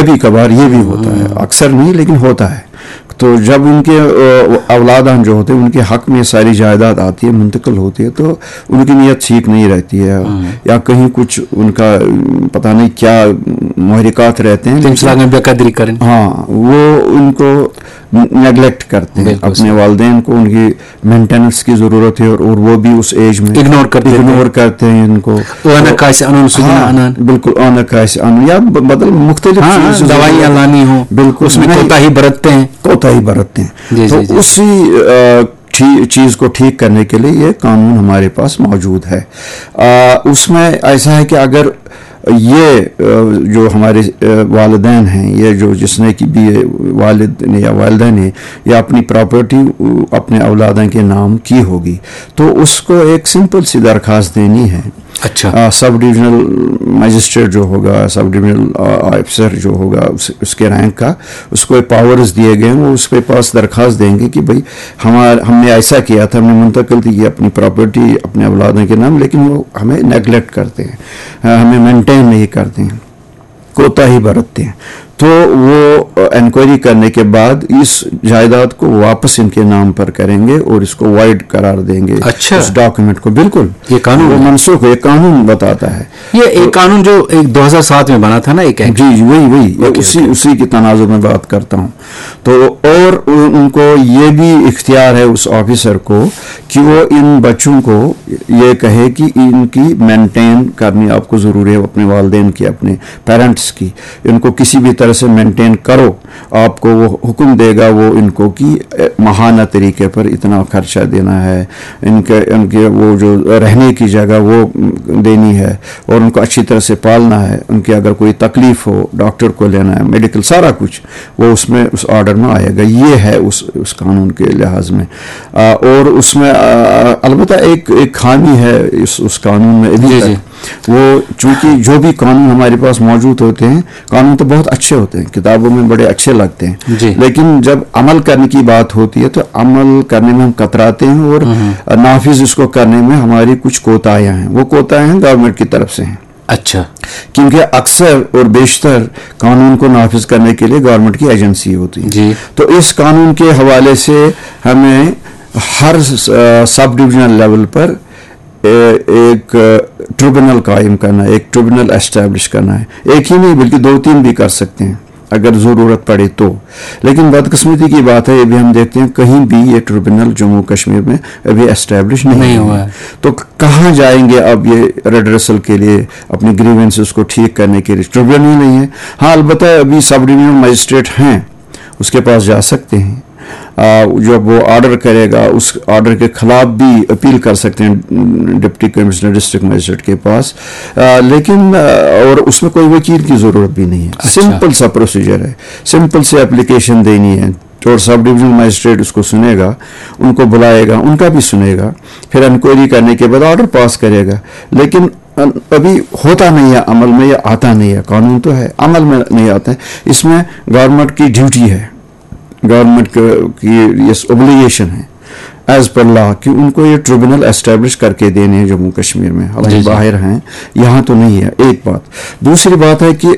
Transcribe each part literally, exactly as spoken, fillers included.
کبھی کبھار یہ بھی ہوتا ہے، اکثر نہیں لیکن ہوتا ہے. تو جب ان کے اولادان جو ہوتے ہیں ان کے حق میں ساری جائیداد آتی ہے، منتقل ہوتی ہے، تو ان کی نیت ٹھیک نہیں رہتی ہے، یا کہیں کچھ ان کا پتہ نہیں کیا محرکات رہتے ہیں، بے قدری کریں، ہاں وہ ان کو نیگلیکٹ کرتے ہیں. اپنے والدین کو ان کی مینٹیننس کی ضرورت ہے، اور وہ بھی اس ایج میں اگنور کرتے اگنور کرتے ہیں ان کو. بالکل آنا کیسے آنا یا بدل مختلف دوائیاں لانی ہوں، بالکل اس میں کوتاہی برتتے ہیں کوتاہی برتتے ہیں. تو اسی چیز کو ٹھیک کرنے کے لیے یہ قانون ہمارے پاس موجود ہے. اس میں ایسا ہے کہ اگر یہ جو ہمارے والدین ہیں، یہ جو جس نے کہ بھی والد نے یا والدہ نے یا اپنی پراپرٹی اپنے اولادوں کے نام کی ہوگی، تو اس کو ایک سمپل سی درخواست دینی ہے. اچھا، سب ڈویژنل مجسٹریٹ جو ہوگا، سب ڈویژنل آفیسر جو ہوگا اس, اس کے رینک کا، اس کو پاورز دیے گئے ہیں، وہ اس کے پاس درخواست دیں گے کہ بھائی ہمار ہم نے ایسا کیا تھا، ہم نے منتقل کی اپنی پراپرٹی اپنے اولادوں کے نام، لیکن وہ ہمیں نیگلیکٹ کرتے ہیں، ہمیں مینٹین نہیں کرتے ہیں، کوتاہی برتتے ہیں. تو وہ انکوائری کرنے کے بعد اس جائیداد کو واپس ان کے نام پر کریں گے اور اس کو وائڈ قرار دیں گے. اچھا، اس ڈاکیومنٹ کو بالکل یہ قانون وہ منسوخ، یہ قانون بتاتا ہے. یہ ایک قانون جو ایک دو ہزار سات میں بنا تھا نا، ایک جی جی وہی وہی اسی اسی کی تناظر میں بات کرتا ہوں. تو اور ان کو یہ بھی اختیار ہے اس آفیسر کو کہ وہ ان بچوں کو یہ کہے کہ ان کی مینٹین کرنی آپ کو ضروری ہے، اپنے والدین کی، اپنے پیرنٹس کی، ان کو کسی بھی طرح سے مینٹین کرو. آپ کو وہ حکم دے گا وہ ان کو کہ ماہانہ طریقے پر اتنا خرچہ دینا ہے، ان کے ان کے وہ جو رہنے کی جگہ وہ دینی ہے، اور ان کو اچھی طرح سے پالنا ہے. ان کی اگر کوئی تکلیف ہو ڈاکٹر کو لینا ہے، میڈیکل سارا کچھ وہ اس میں اس آرڈر میں آئے گا. یہ ہے اس اس قانون کے لحاظ میں. اور اس میں البتہ ایک ایک خامی ہے اس اس قانون میں ابھی تک. وہ چونکہ جو بھی قانون ہمارے پاس موجود ہوتے ہیں، قانون تو بہت اچھے ہوتے ہیں، کتابوں میں بڑے اچھے لگتے ہیں، جی. لیکن جب عمل کرنے کی بات ہوتی ہے تو عمل کرنے میں ہم کتراتے ہیں، اور نافذ اس کو کرنے میں ہماری کچھ کوتاہیاں ہیں. وہ کوتاہیاں گورنمنٹ کی طرف سے ہیں. اچھا، کیونکہ اکثر اور بیشتر قانون کو نافذ کرنے کے لیے گورنمنٹ کی ایجنسی ہوتی ہے. جی. تو اس قانون کے حوالے سے ہمیں ہر سب ڈویژنل لیول پر ایک ٹریبونل قائم کرنا ہے، ایک ٹریبونل اسٹیبلش کرنا ہے. ایک ہی نہیں بلکہ دو تین بھی کر سکتے ہیں اگر ضرورت پڑے تو. لیکن بدقسمتی کی بات ہے ابھی ہم دیکھتے ہیں کہیں بھی یہ ٹریبونل جموں کشمیر میں ابھی اسٹیبلش نہیں, نہیں ہوا ہے. تو کہاں جائیں گے اب یہ ریڈریسل کے لیے، اپنی گریونسز کو ٹھیک کرنے کے لیے؟ ٹریبونل ہی نہیں ہے. ہاں البتہ ابھی سب ڈویژنل مجسٹریٹ ہیں، اس کے پاس جا سکتے ہیں. جب وہ آرڈر کرے گا اس آرڈر کے خلاف بھی اپیل کر سکتے ہیں ڈپٹی کمشنر ڈسٹرکٹ مجسٹریٹ کے پاس. لیکن اور اس میں کوئی وکیل کی ضرورت بھی نہیں ہے. سمپل سا پروسیجر ہے، سمپل سی اپلیکیشن دینی ہے، اور سب ڈویژنل مجسٹریٹ اس کو سنے گا، ان کو بلائے گا، ان کا بھی سنے گا، پھر انکوائری کرنے کے بعد آرڈر پاس کرے گا. لیکن ابھی ہوتا نہیں ہے عمل میں، یا آتا نہیں ہے. قانون تو ہے، عمل میں نہیں آتا ہے. اس میں گورنمنٹ کی ڈیوٹی ہے، گورنمنٹ کی یہ اوبلیگیشن ہے ایز پر لا کہ ان کو یہ ٹریبونل اسٹیبلش کر کے دینے ہیں جموں کشمیر میں. حالانکہ باہر ہیں، یہاں تو نہیں ہے. ایک بات. دوسری بات ہے کہ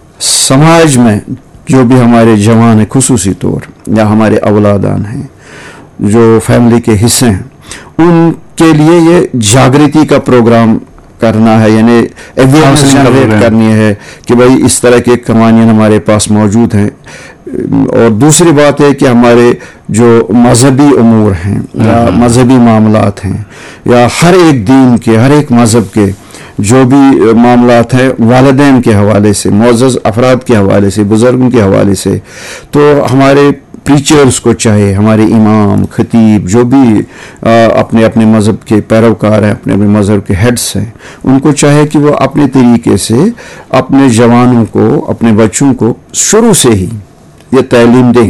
سماج میں جو بھی ہمارے جوان ہیں خصوصی طور، یا ہمارے اولادان ہیں جو فیملی کے حصے ہیں، ان کے لیے یہ جاگرتی کا پروگرام کرنا ہے، یعنی اویئرنیس جنریٹ کرنی ہے کہ بھائی اس طرح کے قوانین ہمارے پاس موجود ہیں. اور دوسری بات ہے کہ ہمارے جو مذہبی امور ہیں یا مذہبی معاملات ہیں، یا ہر ایک دین کے، ہر ایک مذہب کے جو بھی معاملات ہیں والدین کے حوالے سے، معزز افراد کے حوالے سے، بزرگوں کے حوالے سے، تو ہمارے پریچرز کو چاہے، ہمارے امام، خطیب، جو بھی اپنے اپنے مذہب کے پیروکار ہیں، اپنے اپنے مذہب کے ہیڈس ہیں، ان کو چاہے کہ وہ اپنے طریقے سے اپنے جوانوں کو، اپنے بچوں کو شروع سے ہی یہ تعلیم دیں،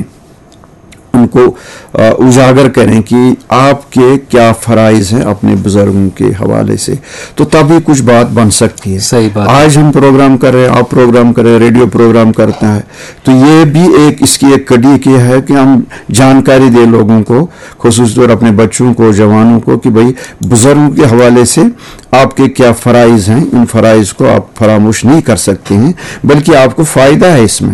ان کو اجاگر کریں کہ آپ کے کیا فرائض ہیں اپنے بزرگوں کے حوالے سے. تو تبھی کچھ بات بن سکتی ہے. صحیح بات. آج ہم پروگرام کر رہے ہیں، آپ پروگرام کر رہے ہیں، ریڈیو پروگرام کرتا ہے، تو یہ بھی ایک اس کی ایک کڑی کی ہے کہ ہم جانکاری دیں لوگوں کو، خصوص طور اپنے بچوں کو، جوانوں کو، کہ بھائی بزرگوں کے حوالے سے آپ کے کیا فرائض ہیں. ان فرائض کو آپ فراموش نہیں کر سکتے ہیں، بلکہ آپ کو فائدہ ہے اس میں.